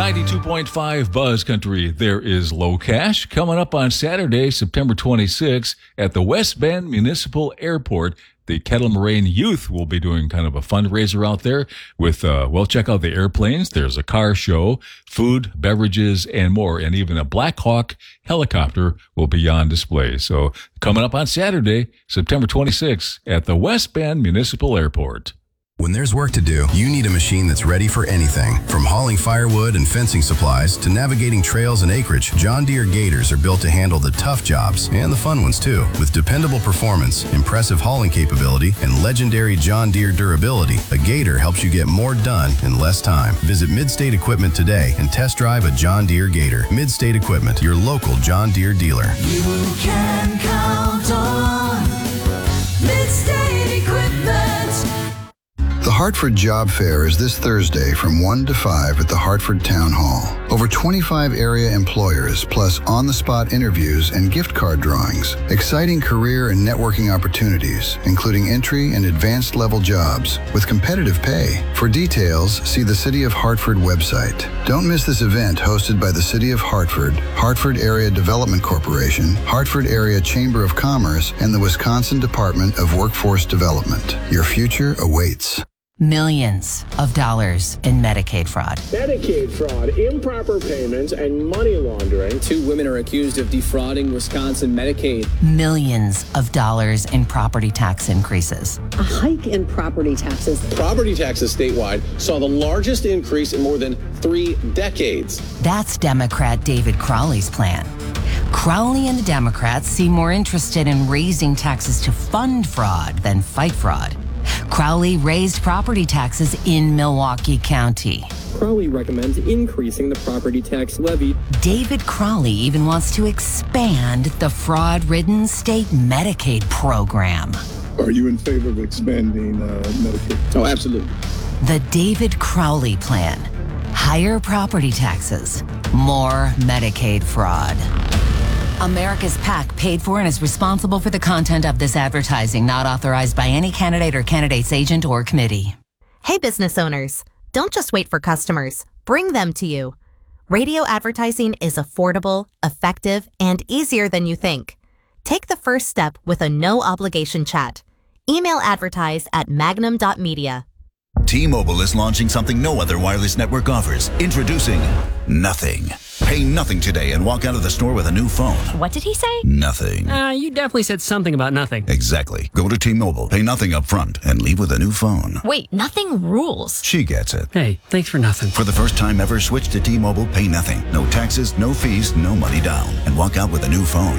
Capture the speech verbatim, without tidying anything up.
ninety-two point five Buzz Country. There is Low Cash coming up on Saturday, September twenty-sixth at the West Bend Municipal Airport. The Kettle Moraine Youth will be doing kind of a fundraiser out there with, uh, well, check out the airplanes. There's a car show, food, beverages, and more. And even a Black Hawk helicopter will be on display. So coming up on Saturday, September twenty-sixth at the West Bend Municipal Airport. When there's work to do, you need a machine that's ready for anything. From hauling firewood and fencing supplies to navigating trails and acreage, John Deere Gators are built to handle the tough jobs and the fun ones too. With dependable performance, impressive hauling capability, and legendary John Deere durability, a Gator helps you get more done in less time. Visit Midstate Equipment today and test drive a John Deere Gator. Midstate Equipment, your local John Deere dealer. You can count on Midstate Equipment. The Hartford Job Fair is this Thursday from one to five at the Hartford Town Hall. Over twenty-five area employers, plus on-the-spot interviews and gift card drawings. Exciting career and networking opportunities, including entry and advanced level jobs with competitive pay. For details, see the City of Hartford website. Don't miss this event hosted by the City of Hartford, Hartford Area Development Corporation, Hartford Area Chamber of Commerce, and the Wisconsin Department of Workforce Development. Your future awaits. Millions of dollars in Medicaid fraud. Medicaid fraud, improper payments, and money laundering. Two women are accused of defrauding Wisconsin Medicaid. Millions of dollars in property tax increases. A hike in property taxes. Property taxes statewide saw the largest increase in more than three decades. That's Democrat David Crowley's plan. Crowley and the Democrats seem more interested in raising taxes to fund fraud than fight fraud. Crowley raised property taxes in Milwaukee County. Crowley recommends increasing the property tax levy. David Crowley even wants to expand the fraud-ridden state Medicaid program. Are you in favor of expanding uh, Medicaid? Oh, absolutely. The David Crowley plan. Higher property taxes, more Medicaid fraud. America's PAC paid for and is responsible for the content of this advertising, not authorized by any candidate or candidate's agent or committee. Hey, business owners, don't just wait for customers. Bring them to you. Radio advertising is affordable, effective, and easier than you think. Take the first step with a no-obligation chat. Email advertise at magnum dot media. T-Mobile is launching something no other wireless network offers. Introducing Nothing. Pay nothing today and walk out of the store with a new phone. What did he say? Nothing. Uh, you definitely said something about nothing. Exactly. Go to T-Mobile, pay nothing up front, and leave with a new phone. Wait, nothing rules. She gets it. Hey, thanks for nothing. For the first time ever, switch to T-Mobile, pay nothing. No taxes, no fees, no money down. And walk out with a new phone.